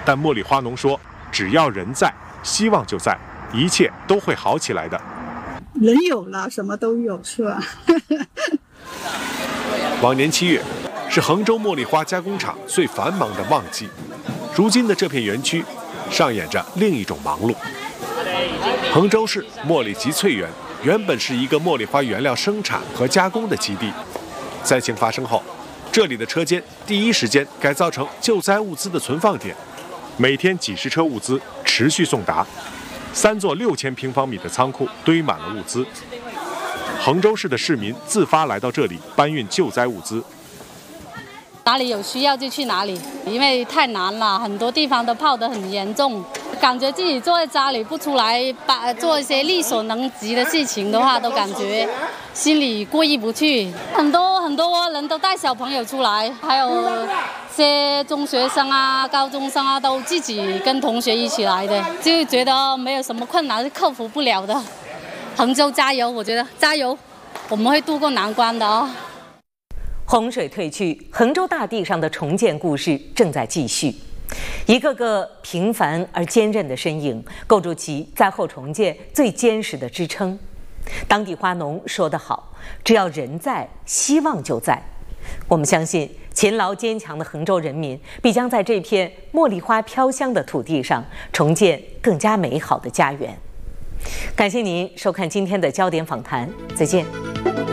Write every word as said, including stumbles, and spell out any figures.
但茉莉花农说，只要人在，希望就在，一切都会好起来的。 人有了，什么都有，是吧？ 往年七月是衡州茉莉花加工厂最繁忙的旺季，如今的这片园区上演着另一种忙碌。衡州市茉莉集萃园原本是一个茉莉花原料生产和加工的基地，灾情发生后，这里的车间第一时间改造成救灾物资的存放点，每天几十车物资持续送达，三座六千平方米的仓库堆满了物资。衡州市的市民自发来到这里搬运救灾物资， 哪里有需要就去哪里，因为太难了，很多地方都泡得很严重，感觉自己坐在家里不出来把做一些力所能及的事情的话，都感觉心里过意不去。很多很多人都带小朋友出来，还有些中学生啊、高中生啊，都自己跟同学一起来的，就觉得没有什么困难是克服不了的。衡州加油，我觉得加油，我们会渡过难关的哦。 洪水退去，衡州大地上的重建故事正在继续。一个个平凡而坚韧的身影，构筑起灾后重建最坚实的支撑。当地花农说得好：“只要人在，希望就在。”我们相信，勤劳坚强的衡州人民必将在这片茉莉花飘香的土地上重建更加美好的家园。感谢您收看今天的焦点访谈，再见。